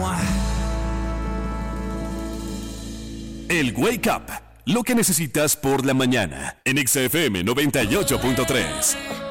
El Wake Up, lo que necesitas por la mañana, en XFM 98.3.